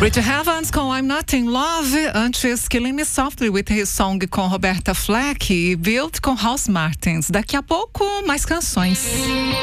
Richie Havens com I'm Not in Love, antes Killing Me Softly with His Song com Roberta Fleck e Built com House Martins. Daqui a pouco, mais canções.